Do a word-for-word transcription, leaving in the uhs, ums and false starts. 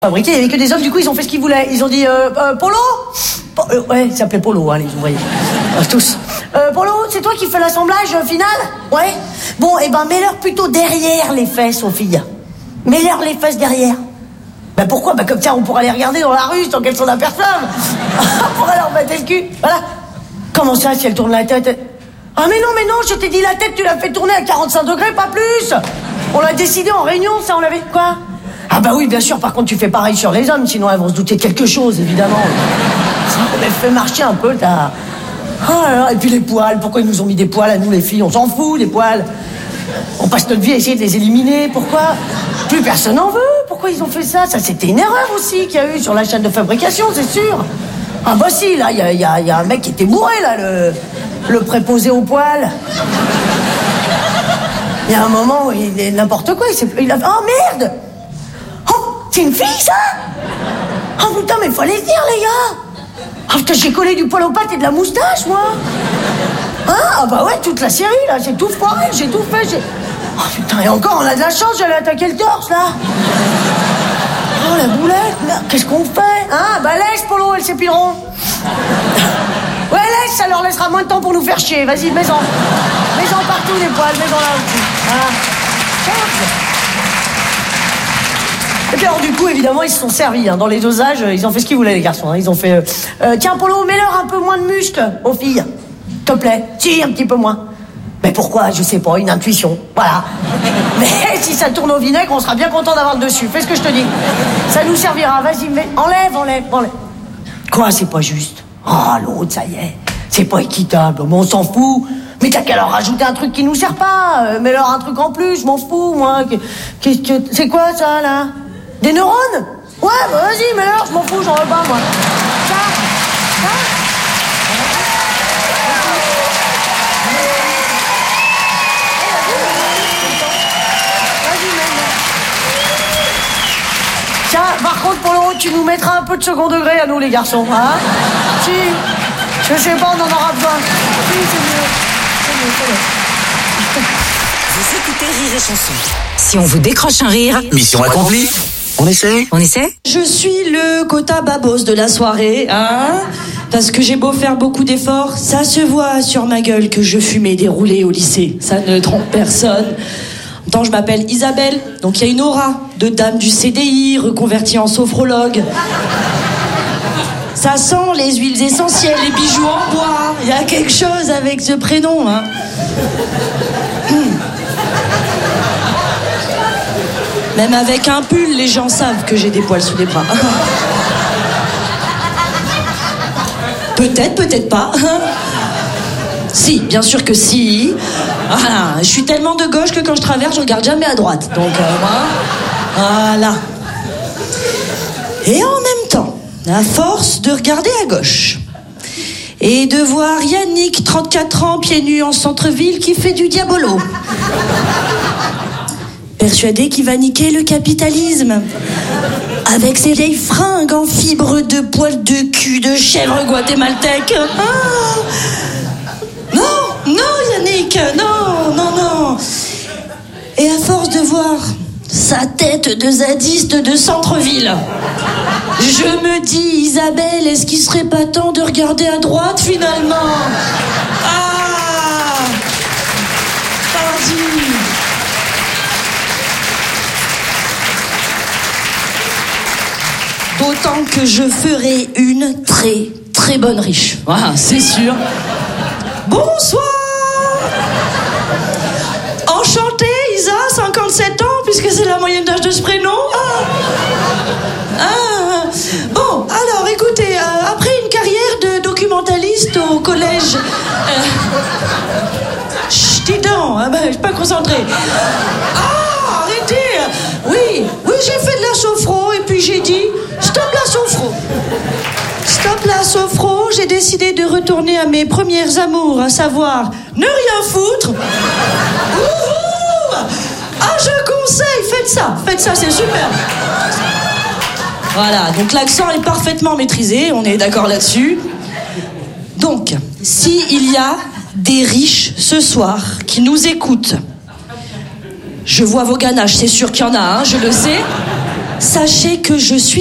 Fabriqué, il n'y avait que des hommes, du coup ils ont fait ce qu'ils voulaient. Ils ont dit euh, euh, Polo po euh, Ouais, il s'appelait Polo, hein, les ouvriers. Euh, tous. Euh, Polo, c'est toi qui fais l'assemblage euh, final? Ouais. Bon, et eh ben mets-leur plutôt derrière les fesses aux filles. Mets-leur les fesses derrière. Ben pourquoi? Ben comme ça on pourra les regarder dans la rue sans qu'elles s'en aperçoivent. On pourra leur mettre le cul. Voilà. Comment ça, si elles tournent la tête? Ah mais non, mais non, je t'ai dit la tête, tu l'as fait tourner à quarante-cinq degrés, pas plus. On l'a décidé en réunion, ça, on l'avait... Quoi? Ah bah oui, bien sûr, par contre, tu fais pareil sur les hommes, sinon elles vont se douter de quelque chose, évidemment. Mais fais marcher un peu, t'as... Oh là là, et puis les poils, pourquoi ils nous ont mis des poils à nous, les filles? On s'en fout, des poils. On passe notre vie à essayer de les éliminer, pourquoi? Plus personne n'en veut, pourquoi ils ont fait ça? Ça, c'était une erreur aussi qu'il y a eu sur la chaîne de fabrication, c'est sûr. Ah bah si, là, il y a, y, a, y a un mec qui était bourré, là, le, le préposé aux poils. Il y a un moment où il est n'importe quoi, il s'est... Il a... Oh merde! C'est une fille, ça? Oh putain, mais faut aller se dire, les gars! Ah putain, j'ai collé du poil aux pattes et de la moustache, moi! Hein? Ah bah ouais, toute la série, là, j'ai tout foiré, j'ai tout fait, j'ai... Oh putain, et encore, on a de la chance, j'allais attaquer le torse, là! Oh, la boulette, là, qu'est-ce qu'on fait? Hein? Bah laisse, Polo, elles s'épileront! Ouais, laisse, ça leur laissera moins de temps pour nous faire chier, vas-y, mets-en! Mets-en partout, les poils, mets-en là aussi! Hein? Et puis alors du coup, évidemment, ils se sont servis, hein, dans les dosages, ils ont fait ce qu'ils voulaient, les garçons, hein, ils ont fait... Euh, euh, tiens, Polo, mets-leur un peu moins de muscles aux filles, s'il te plaît, si, un petit peu moins. Mais pourquoi? Je sais pas, une intuition, voilà. Mais si ça tourne au vinaigre, on sera bien content d'avoir le dessus, fais ce que je te dis. Ça nous servira, vas-y, mets... enlève, enlève, enlève. Quoi, c'est pas juste? Oh, l'autre, ça y est, c'est pas équitable, mais on s'en fout. Mais t'as qu'à leur rajouter un truc qui nous sert pas, euh, mets-leur un truc en plus, je m'en fous, moi. Qu'est-ce que... C'est quoi, ça, là? Des neurones? Ouais, bah vas-y, mais alors, je m'en fous, j'en veux pas, moi. Ça, ça. Vas-y, mets. Tiens, par contre, pour le haut, tu nous mettras un peu de second degré à nous, les garçons, hein? Si, je sais pas, on en aura besoin. Si, c'est mieux. C'est mieux, c'est mieux. Vous écoutez Rire et Chanson. Si on vous décroche un rire, mission accomplie. On essaie On essaie Je suis le quota babos de la soirée, hein? Parce que j'ai beau faire beaucoup d'efforts, ça se voit sur ma gueule que je fumais des roulés au lycée. Ça ne trompe personne. En même temps, je m'appelle Isabelle, donc il y a une aura de dame du C D I reconvertie en sophrologue. Ça sent les huiles essentielles, les bijoux en bois. Il y a quelque chose avec ce prénom, hein? Même avec un pull, les gens savent que j'ai des poils sous les bras. Peut-être, peut-être pas. Si, bien sûr que si. Voilà, je suis tellement de gauche que quand je traverse, je regarde jamais à droite. Donc, euh, voilà. Et en même temps, à force de regarder à gauche et de voir Yannick, trente-quatre ans, pieds nus en centre-ville, qui fait du diabolo, persuadé qu'il va niquer le capitalisme avec ses vieilles fringues en fibres de poils de cul de chèvre guatémaltèque. Ah non, non Yannick, non, non, non. Et à force de voir sa tête de zadiste de centre-ville, je me dis, Isabelle, est-ce qu'il serait pas temps de regarder à droite finalement? Ah, pardi. D'autant que je ferai une très, très bonne riche. Voilà, c'est sûr. Bonsoir. Enchantée, Isa, cinquante-sept ans, puisque c'est la moyenne d'âge de ce prénom. Ah. Ah. Bon, alors, écoutez, euh, après une carrière de documentaliste au collège... Euh... Chut, dis donc, hein, ben, je suis pas concentrée. Ah, arrêtez. Oui, oui, j'ai fait de la sophro, et puis j'ai dit... Stop la sophro. Stop la sophro, j'ai décidé de retourner à mes premières amours, à savoir ne rien foutre. Ouhou. Ah, je conseille, faites ça, faites ça, c'est super. Voilà, donc l'accent est parfaitement maîtrisé, on est d'accord là-dessus. Donc, s'il y a des riches ce soir qui nous écoutent, je vois vos ganaches, c'est sûr qu'il y en a, hein, je le sais. Sachez que je suis